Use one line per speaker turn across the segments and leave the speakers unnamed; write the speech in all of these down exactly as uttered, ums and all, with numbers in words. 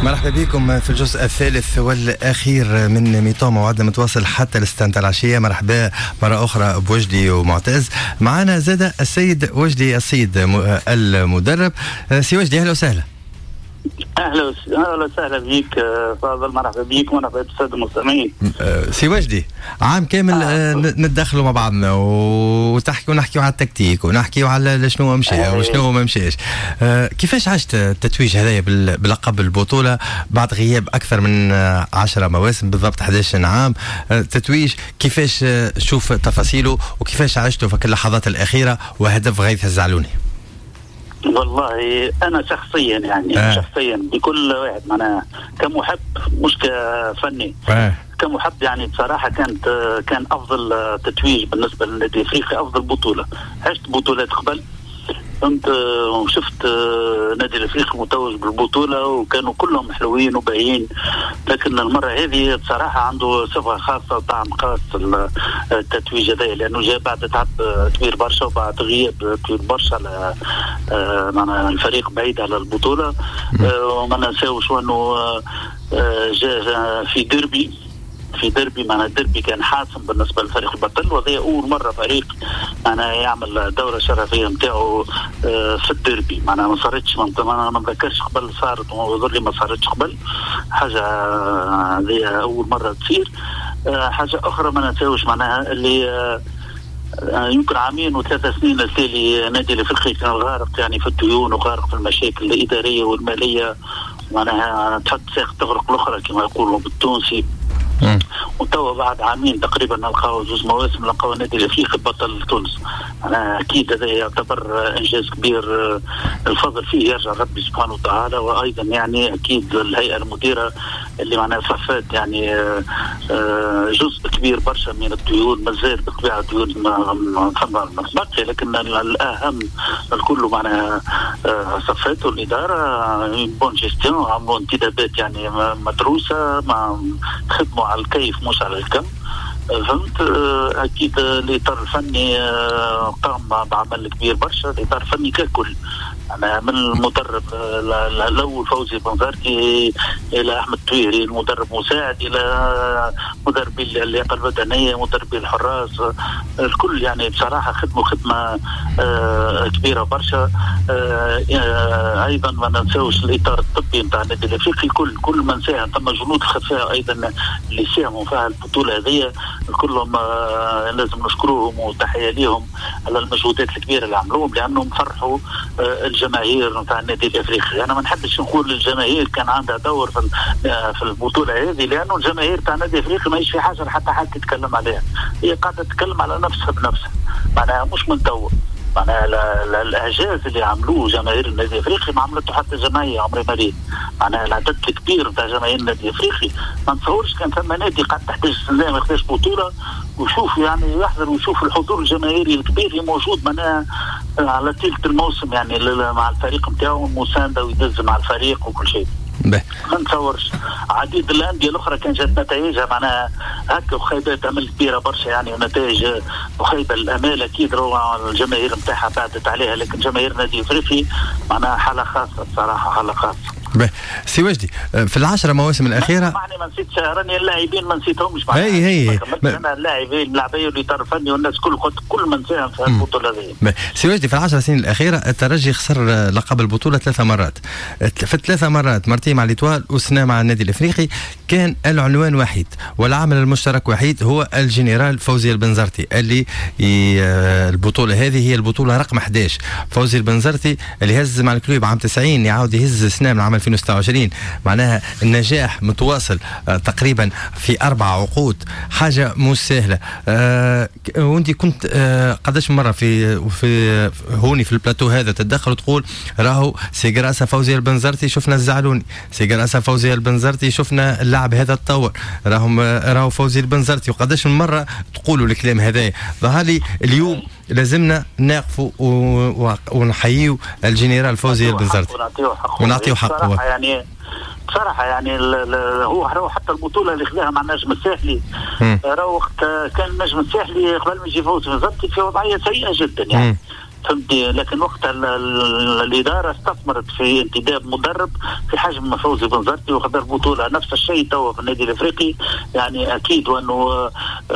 مرحبا بكم في الجزء الثالث والأخير من ميطون، موعدنا متواصل حتى الستة العشية. مرحبا مرة أخرى بوجدي ومعتز. معنا زاد السيد وجدي السيد المدرب. سي وجدي أهلا وسهلا.
اهلا اهلا وسهلا بيك فاضل، مرحبا بيك ومرحبا بالساده المستمعين.
سي وجدي، عام كامل آه. نتدخلوا مع بعضنا وتحكي ونحكيوا على التكتيك ونحكيوا على شنو مشى آه. وشنو ما مشاش. آه. كيفاش عشت التتويج هذايا بلقب البطوله بعد غياب اكثر من عشرة مواسم، بالضبط أحد عشر عام آه. تتويج كيفاش شوف تفاصيله وكيفاش عشته في اللحظات الاخيره وهدف غيث الزعلوني؟
والله انا شخصيا يعني آه. شخصيا بكل واحد معنا كمحب مش كفني آه. كمحب يعني بصراحه كانت كان افضل تتويج بالنسبه للنادي الافريقي، افضل بطوله. عشت بطولات قبل، كنت وشفت نادي الافريقي متوج بالبطوله وكانوا كلهم حلوين وباهيين، لكن المره هذه بصراحه عنده صفه خاصه وطعم خاص التتويج هذا، لانه جاء بعد تعب كبير برشا وبعد غياب كبير برشا على معنا الفريق بعيد على البطوله. وما ننساوش انه جاء في ديربي في ديربي معنا الديربي كان حاسم بالنسبه للفريق البطل، وهذه اول مره فريق معنا يعمل دوره شرفيه نتاعو في الديربي. معنا ما صارتش، ما نذكرش قبل صارت وظل لي ما صارتش قبل حاجه، هذه اول مره تصير. حاجه اخرى ما ننساوش معناها اللي يمكن عامين وثلاثة سنين التالي نادي الافريقي كان غارق يعني في الديون وغارق في المشاكل الاداريه والماليه، معناها تحط ساق تغرق الاخرى كما يقولوا بالتونسي. وتوا بعد عامين تقريبا نلقاو زوج مواسم لقاو النادي الافريقي بطل تونس. انا اكيد هذا يعتبر انجاز كبير، الفضل فيه يرجع ربي سبحانه وتعالى، وايضا يعني اكيد الهيئه المديره اللي معناها صفات يعني جزء كبير برشا من الديون، مازال بطبيعه الديون باقي، لكن الاهم الكل معناها صفاته الاداره بون جيستيون، عملوا انتدابات يعني مدروسه، ما خدموا على الكيف مش على الكم. فهمت؟ اكيد الاطار الفني قام بعمل كبير برشا، الاطار الفني ككل أنا من المدرب الاول فوزي بنزرتي الى احمد تويري المدرب مساعد، الى مدربي اللياقه البدنيه، مدربي الحراس، الكل يعني بصراحه خدموا خدمه كبيره برشا. ايضا ما ننساوش الاطار الطبي نتاع النادي الافريقي، كل كل من ساهم، ثم جنود خفاء ايضا اللي ساهموا في البطوله هذه كلهم لازم نشكروهم وتحيه لهم على المجهودات الكبيره اللي عملوهم، لانهم فرحوا الجماهير نتاع النادي الافريقي. انا ما نحبش نقول الجماهير كان عندها دور في في البطوله هذه، لانه الجماهير تاع النادي الافريقي ماهيش في حاجه حتى حد يتكلم عليها، هي قاعده تتكلم على نفسها بنفسها، معناها مش من دور. معناها الاعجاز اللي عملوه جماهير النادي الافريقي ما عملته حتى جمعيه عمري ما ريت. معناها العدد الكبير نتاع جماهير النادي الافريقي ما نتصورش كان ثم نادي قاعد تحتاج سنه ما ياخذش بطوله وشوف يعني يحضر ويشوف الحضور الجماهيري الكبير اللي موجود معناها على ثلث الموسم يعني مع الفريق نتاعو مسانده ويدز مع الفريق وكل شيء. ما نتصورش عديد الانديه الاخرى كان جات نتائجها معناها هكا وخيبات امل كبيره برشا يعني، ونتائج وخيبه الامال اكيد روعه الجماهير نتاعها بعدت عليها، لكن جماهير نادي افريقي معناها حاله خاصه الصراحه، حاله خاصه.
سي وجدي في العشرة مواسم الأخيرة
معني ما نسيتش راني اللاعبين ما نسيتهمش،
هي هي
أنا اللاعبين اللاعبين والإطار الفني والناس كل كل من ساهم في البطولة هذه.
سي وجدي في العشر سنين الأخيرة الترجي خسر لقب البطولة ثلاثة مرات، في الثلاثة مرات مرتين مع الإتوال وسنة مع النادي الإفريقي، كان العنوان وحيد والعامل المشترك وحيد هو الجنرال فوزي البنزرتي، اللي البطولة هذه هي البطولة رقم أحد عشر. فوزي البنزرتي اللي هز مع الكلوب عام تسعين يعاود يهز سنة من عام ألفين وستة وعشرين، معناها النجاح متواصل آه تقريبا في أربع عقود، حاجة مش سهلة. آه وانت كنت آه قداش مرة في في هوني في البلاتو هذا تتدخل وتقول راهو سيجراسة فوزي البنزرتي شفنا الزعلوني، سيجراسة فوزي البنزرتي شفنا اللاعب هذا تطور، راهم راهو فوزي البنزرتي، وقداش من مرة تقولوا الكلام هذا. ظهر لي اليوم لازمنا نقفوا ونحييوا الجنرال فوزي البنزرتي ونعطيه حقه.
يعني بصراحه يعني هو راهو حتى البطوله اللي خذاها مع النجم الساحلي راهو وقت كان النجم الساحلي قبل ما يجي فوز البنزرتي في وضعيه سيئه جدا يعني. فهمتني. لكن وقتها الاداره استثمرت في انتداب مدرب في حجم فوزي بنزرتي وخذ البطوله. نفس الشيء توا في النادي الافريقي، يعني اكيد وانه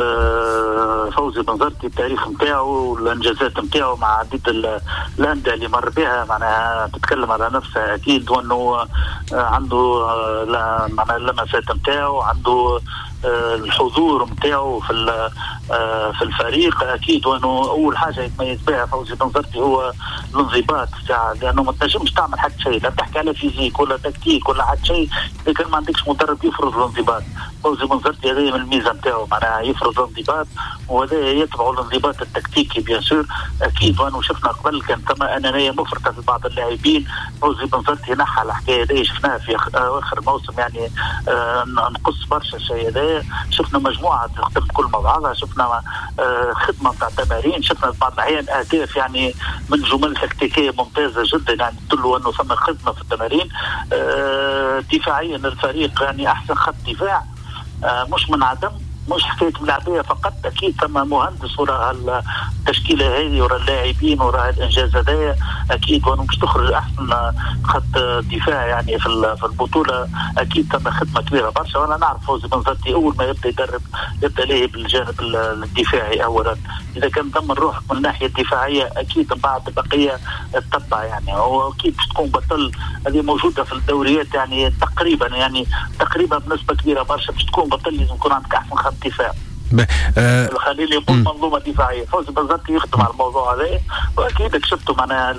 فوزي بنزرتي التاريخ نتاعو والانجازات نتاعو مع عديد الانديه اللي مر بها معناها تتكلم على نفسها اكيد، وانه عنده معناها اللمسات نتاعو، عنده الحضور نتاعو في في الفريق اكيد. وانه اول حاجه يتميز بها فوزي بنزرتي هو الانضباط تاع، لانه ما تنجمش تعمل حتى شيء، لا تحكي على فيزيك ولا تكتيك ولا حتى شيء اذا كان ما عندكش مدرب يفرض الانضباط. فوزي بنزرتي هذه من الميزه نتاعو معناها يفرض الانضباط، وهذا يتبع الانضباط التكتيكي بيان سور اكيد. وانه شفنا قبل كان ثم انانيه مفرطه في بعض اللاعبين. فوزي بنزرتي نحى الحكايه هذه، شفناها في اخر موسم يعني آه نقص برشا الشيء هذا. شفنا مجموعه تخدم كل مع بعضها، شفنا آه خدمه تاع تمارين، شفنا بعض الاحيان اهداف يعني من جمل تكتيكيه ممتازه جدا، يعني تدل انه ثم خدمه في التمارين. آه دفاعيا الفريق يعني احسن خط دفاع، آه مش من عدم، مش حكايه ملاعبيه فقط، اكيد ثم مهندس وراء التشكيله هذه وراء اللاعبين وراء الانجاز هذايا اكيد. وانه مش تخرج احسن خط دفاع يعني في في البطوله اكيد ثم خدمه كبيره برشا. وانا نعرف فوزي بنزرتي اول ما يبدا يدرب يبدا ليه بالجانب الدفاعي اولا، اذا كان ضمن روحك من الناحيه الدفاعيه اكيد من بعد البقيه تتبع يعني. هو اكيد باش تكون بطل، هذه موجوده في الدوريات يعني تقريبا يعني تقريبا بنسبه كبيره برشا باش تكون بطل لازم يكون عندك احسن خط دفاع.
أه
الخليل يقول منظومه دفاعيه، فوزي بنزرتي يخدم على الموضوع هذا، واكيد شفتوا معناها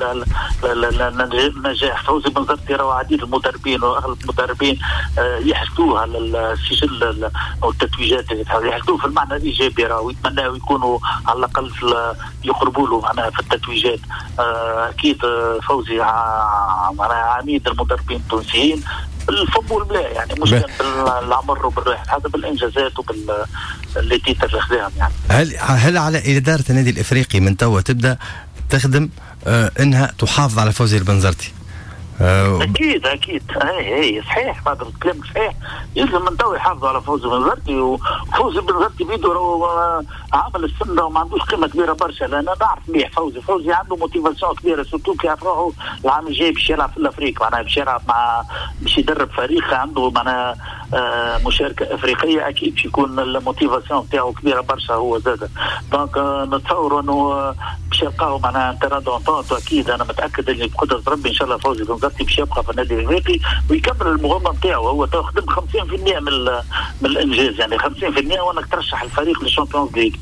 النجاح. فوزي بنزرتي راهو عديد المدربين واغلب المدربين يحسدوه على السجل او التتويجات اللي يحسدوه في المعنى الايجابي، راهو يتمناو يكونوا على الاقل يقربوا له معناها في التتويجات. اكيد فوزي معناها عميد المدربين التونسيين بالفم والملاء يعني، مش بالعمر وبالراحه، هذا بالانجازات وبال اللي تتخذهم يعني.
هل هل على اداره النادي الافريقي من توا تبدا تخدم آه انها تحافظ على فوزي البنزرتي؟
آه اكيد اكيد هي هي صحيح، هذا الكلام صحيح، يلزم من تو يحافظوا على فوزي بنزرتي. وفوزي بنزرتي بيدو راهو عامل السنه وما عندوش قيمه كبيره برشا، لان انا نعرف مليح فوزي فوزي عنده موتيفاسيون كبيره، سورتو كي يعرف روحه العام الجاي باش يلعب في الافريق معناها باش يلعب مع باش يدرب فريق عنده معناها آه مشاركه افريقيه، اكيد باش يكون الموتيفاسيون تاعو كبيره برشا هو زاد. دونك آه نتصور انه باش يلقاو معناها تيران دونتونت، واكيد انا متاكد اللي بقدره ربي ان شاء الله فوزي بنزرتي باش يبقى في النادي الافريقي ويكمل المغامره نتاعو. هو تو خدم خمسين بالمئة من من الانجاز يعني خمسين بالمئة وانك ترشح الفريق للشامبيونز ليج،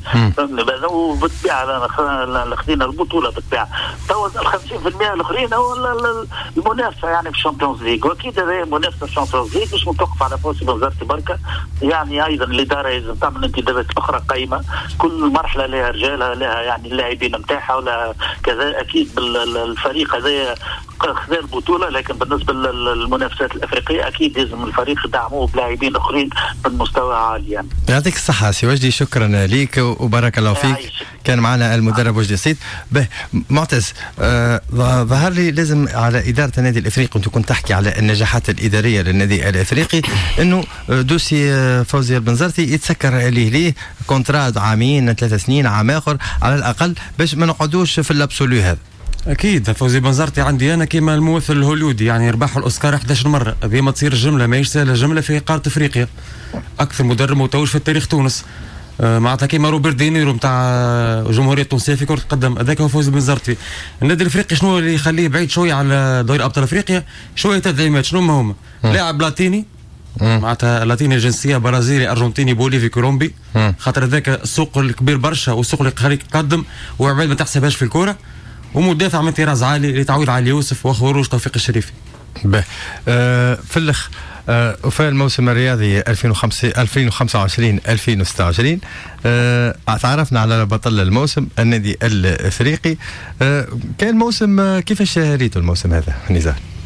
وبالطبيعه خذينا البطوله بالطبيعه. تو ال خمسين بالمئة الاخرين هو المنافسه يعني في الشامبيونز ليج، واكيد هذه منافسه الشامبيونز ليج مش متوقف على فوزي بنزرتي بركه يعني. ايضا الاداره لازم تعمل انتدابات اخرى قائمه، كل مرحله لها رجالها لها يعني اللاعبين نتاعها ولا كذا. اكيد الفريق هذا خذ البطوله، لكن بالنسبه للمنافسات الافريقيه اكيد لازم الفريق يدعموه بلاعبين اخرين من مستوى عالي يعني.
يعطيك الصحه سي وجدي، شكرا ليك وبارك الله فيك. عايش. كان معنا المدرب وجدي السيد. به معتز، آه ظهر لي لازم على اداره النادي الافريقي، وانت كنت تحكي على النجاحات الاداريه للنادي الافريقي، انه دوسي فوزي البنزرتي يتسكر عليه ليه كونتراد عامين ثلاث سنين عام اخر على الاقل باش ما نقعدوش في الابسوليو هذا.
اكيد فوزي بنزرتي عندي انا كيما الممثل الهوليودي يعني ربح الاوسكار إحدى عشرة مره، هذه ما تصير الجمله ماهيش سهله، جمله في قاره افريقيا، اكثر مدرب متوج في التاريخ تونس، آه معناتها كيما روبرت دينيرو نتاع الجمهوريه التونسيه في كره القدم، هذاك هو فوزي بنزرتي. النادي الافريقي شنو اللي يخليه بعيد شويه على دوري ابطال افريقيا؟ شويه تدعيمات، شنو ما هما؟ لاعب لاتيني معناتها لاتيني الجنسيه، برازيلي ارجنتيني بوليفي كولومبي، خاطر هذاك السوق الكبير برشا والسوق اللي يخليك تقدم وعباد ما تحسبهاش في الكوره، ومدافع من طراز عالي اللي تعود علي يوسف وخروج توفيق الشريفي.
به آه في الاخ آه وفي الموسم الرياضي ألفين وخمسة وعشرين ألفين وستة وعشرين آه تعرفنا على بطل الموسم النادي الافريقي. آه كان موسم آه كيفاش ريتوا الموسم هذا نزار؟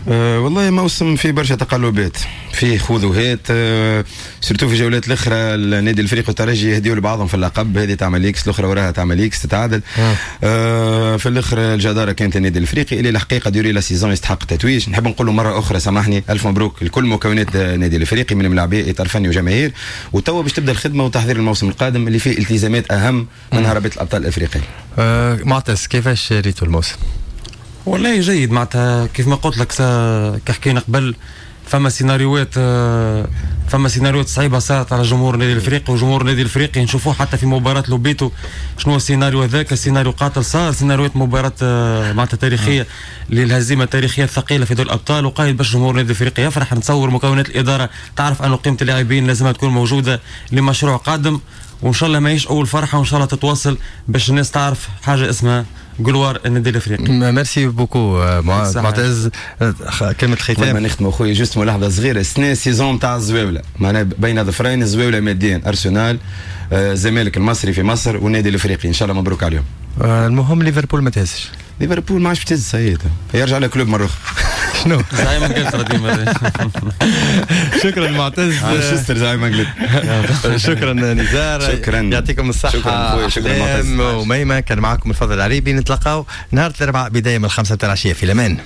أه والله موسم فيه برشا تقلبات، فيه خوذ وهات، أه سيرتو في جولات الاخرى النادي الافريقي والترجي يهديوا لبعضهم في اللقب، هذه تعمل اكس الاخرى وراها تعمل اكس تتعادل. أه في الاخر الجداره كانت النادي الافريقي اللي الحقيقه ديوري لا سيزون يستحق التتويج. نحب نقول مره اخرى سامحني الف مبروك لكل مكونات النادي الافريقي من ملاعبيه اطار فني وجماهير، وتوا باش تبدا الخدمه وتحضير الموسم القادم اللي فيه التزامات اهم منها رابطه الابطال الافريقيه.
أه معتز كيفاش ريتوا الموسم؟
والله جيد، معناتها كيف ما قلت لك كحكينا قبل فما سيناريوهات فما سيناريوهات صعيبه صارت على جمهور النادي الافريقي، وجمهور النادي الافريقي نشوفوه حتى في مباراه لوبيتو شنو السيناريو هذاك، سيناريو قاتل صار، سيناريوهات مباراه معناتها تاريخيه للهزيمه التاريخيه الثقيله في دور الابطال، وقايد باش جمهور النادي الافريقي يفرح. نتصور مكونات الاداره تعرف ان قيمه اللاعبين لازم تكون موجوده لمشروع قادم، وان شاء الله ما يعيش اول فرحه، وان شاء الله تتواصل باش الناس تعرف حاجه اسمها جلوار النادي الافريقي.
ميرسي بوكو معتز. كلمه الختام
ما نختموا خويا جوست ملاحظه صغيره، السنه سيزون تاع الزواوله معناها بين ظفرين الزواوله ماديا ارسنال الزمالك المصري في مصر والنادي الافريقي، ان شاء الله مبروك عليهم.
المهم ليفربول ما تهزش،
ليفربول ما عادش بتهز سيد يرجع لكلوب مره اخرى.
شنو
زعيم انجلترا ديما.
شكرا معتز.
مانشستر زعيم انجلترا.
شكرا نزار،
شكرا
يعطيكم الصحه.
شكرا خويا، شكرا معتز
وميمه. كان معكم الفضل العريبي، نتلاقاو نهار الاربعاء بدايه من الخمسة تاع العشيه. في الامان.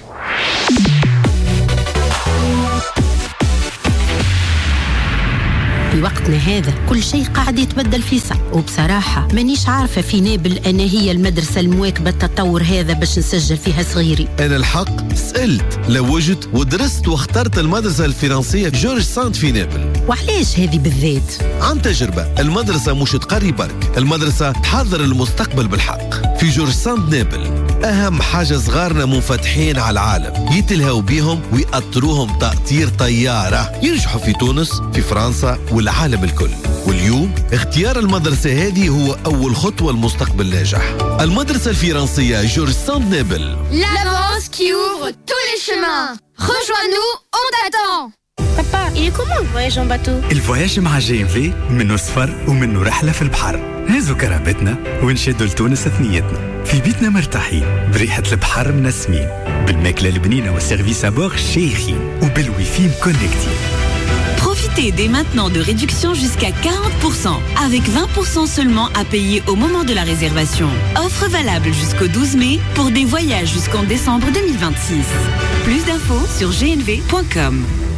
في وقتنا هذا كل شيء قاعد يتبدل في سرعة، وبصراحة مانيش عارفة في نابل أنا هي المدرسة المواكبة التطور هذا باش نسجل فيها صغيري.
أنا الحق سألت لوجت ودرست واخترت المدرسة الفرنسية جورج ساند في نابل.
وعلاش هذه بالذات؟
عن تجربة، المدرسة مش تقري برك، المدرسة تحضر المستقبل بالحق. في جورج ساند نابل أهم حاجة صغارنا منفتحين على العالم، يتلهوا بيهم ويأطروهم تأطير طيارة، ينجحوا في تونس في فرنسا والعالم الكل. واليوم اختيار المدرسة هذه هو أول خطوة لمستقبل ناجح. المدرسة الفرنسية جورج ساند نابل.
L'avance qui ouvre tous les chemins. Rejoins-nous, on t'attend.
Papa, il est comment le voyage en bateau?
الفواياج مع جي ام في منه سفر ومنه رحلة في البحر. هزوا كرامتنا ونشدوا لتونس ثنيتنا في بيتنا مرتاحين بريحة البحر منسمين بالماكلة البنينة والسيرفيس أبور شيخين وبالويفي مكونكتين.
Profitez dès maintenant de réductions jusqu'à quarante pour cent, avec vingt pour cent seulement à payer au moment de la réservation. Offre valable jusqu'au douze mai pour des voyages jusqu'en décembre deux mille vingt-six. Plus d'infos sur g n v point com.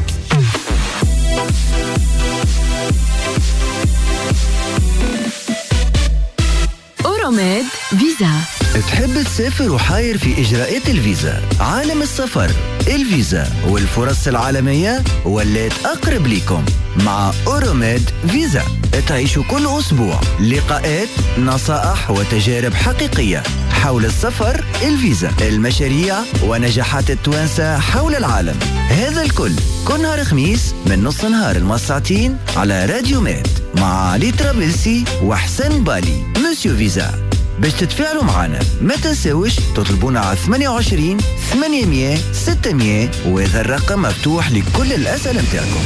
أوروميد فيزا.
تحب تسافر وحاير في إجراءات الفيزا؟ عالم السفر، الفيزا والفرص العالمية ولات أقرب لكم مع أوروميد فيزا. تعيشوا كل أسبوع لقاءات، نصائح وتجارب حقيقية حول السفر، الفيزا، المشاريع ونجاحات التوانسة حول العالم. هذا الكل كل نهار خميس من نص نهار المساعتين على راديو ميد مع علي طرابلسي وحسن بالي. مسيو فيزا. باش تتفاعلوا معنا ما تنسوش تطلبونا على ثمانية وعشرين ثمانمية ستمية، وهذا الرقم مفتوح لكل الأسئلة متاعكم.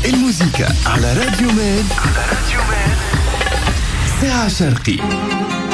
الموسيقى على راديو ميد، على راديو ميد ساعة شرقي.